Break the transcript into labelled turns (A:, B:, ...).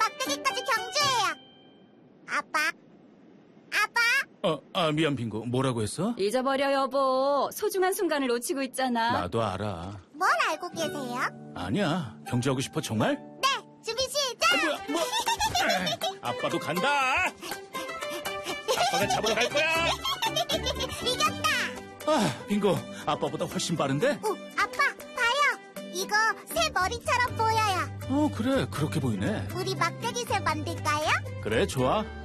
A: 막대기까지 경주해요. 아빠.
B: 미안, 빙고. 뭐라고 했어?
C: 잊어버려, 여보. 소중한 순간을 놓치고 있잖아.
B: 나도 알아.
A: 뭘 알고 계세요?
B: 아니야. 경주하고 싶어, 정말?
A: 네, 준비 시작!
B: 뭐? 아빠도 간다! 아빠가 잡으러 갈 거야!
A: 이겼다!
B: 빙고. 아빠보다 훨씬 빠른데?
A: 오, 아빠, 봐요. 이거 새 머리처럼 보여요.
B: 그래. 그렇게 보이네.
A: 우리 막대기 새 만들까요?
B: 그래, 좋아.